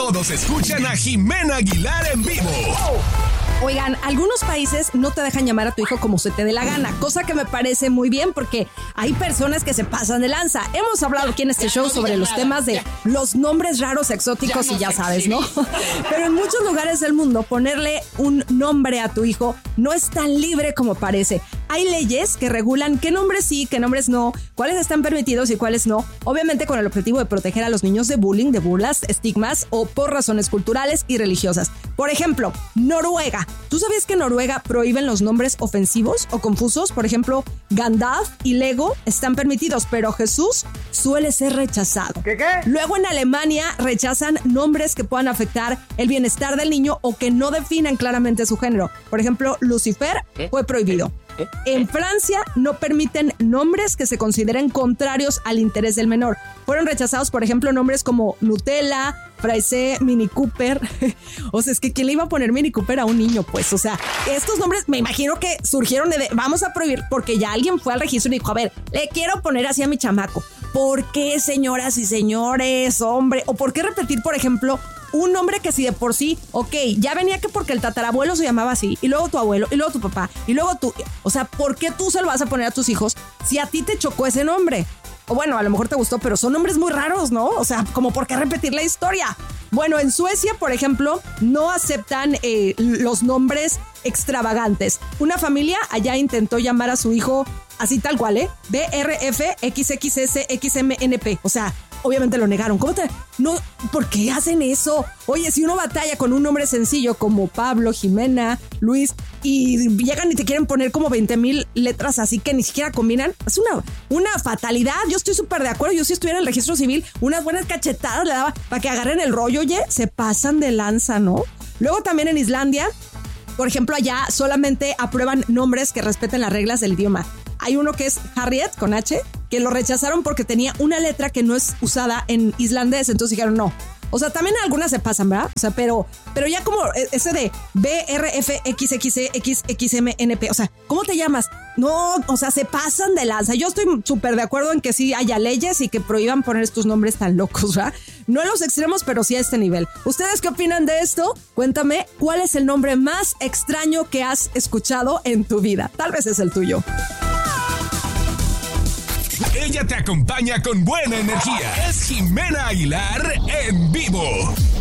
todos escuchan a Jimena Aguilar en vivo. Oigan, algunos países no te dejan llamar a tu hijo como se te dé la gana, cosa que me parece muy bien porque hay personas que se pasan de lanza. Hemos hablado aquí en este show sobre los temas de los nombres raros, exóticos y ya sabes, ¿no? Pero en muchos lugares del mundo ponerle un nombre a tu hijo no es tan libre como parece. Hay leyes que regulan qué nombres sí, qué nombres no, cuáles están permitidos y cuáles no, obviamente con el objetivo de proteger a los niños de bullying, de burlas, estigmas o por razones culturales y religiosas. Por ejemplo, Noruega. ¿Tú sabías que en Noruega prohíben los nombres ofensivos o confusos? Por ejemplo, Gandalf y Lego están permitidos, pero Jesús suele ser rechazado. ¿Qué? Luego en Alemania rechazan nombres que puedan afectar el bienestar del niño o que no definan claramente su género. Por ejemplo, Lucifer fue prohibido. En Francia no permiten nombres que se consideren contrarios al interés del menor. Fueron rechazados, por ejemplo, nombres como Nutella, Fraise, Mini Cooper. O sea, es que ¿quién le iba a poner Mini Cooper a un niño? Pues, o sea, estos nombres me imagino que surgieron de vamos a prohibir porque ya alguien fue al registro y dijo, a ver, le quiero poner así a mi chamaco. ¿Por qué, señoras y señores, hombre? ¿O por qué repetir, por ejemplo, un nombre que si de por sí, ok, ya venía que porque el tatarabuelo se llamaba así, y luego tu abuelo, y luego tu papá, y luego tú? O sea, ¿por qué tú se lo vas a poner a tus hijos si a ti te chocó ese nombre? O bueno, a lo mejor te gustó, pero son nombres muy raros, ¿no? O sea, como ¿por qué repetir la historia? Bueno, en Suecia, por ejemplo, no aceptan los nombres extravagantes. Una familia allá intentó llamar a su hijo así tal cual, BRFXXSXMNP. O sea, obviamente lo negaron. No, ¿por qué hacen eso? Oye, si uno batalla con un nombre sencillo como Pablo, Jimena, Luis, y llegan y te quieren poner como 20,000 letras así que ni siquiera combinan, es una fatalidad. Yo estoy súper de acuerdo. Yo si estuviera en el registro civil, unas buenas cachetadas le daba para que agarren el rollo. Oye, se pasan de lanza, ¿no? Luego también en Islandia, por ejemplo, allá solamente aprueban nombres que respeten las reglas del idioma. Hay uno que es Harriet, con H, que lo rechazaron porque tenía una letra que no es usada en islandés, entonces dijeron no. O sea, también algunas se pasan, ¿verdad? O sea, pero ya como ese de BRFXXXMNP, o sea, ¿cómo te llamas? No, o sea, se pasan de lanza. Yo estoy súper de acuerdo en que sí haya leyes y que prohíban poner estos nombres tan locos, ¿verdad? No en los extremos, pero sí a este nivel. ¿Ustedes qué opinan de esto? Cuéntame, ¿cuál es el nombre más extraño que has escuchado en tu vida? Tal vez es el tuyo. Ella te acompaña con buena energía. Es Jimena Aguilar en vivo.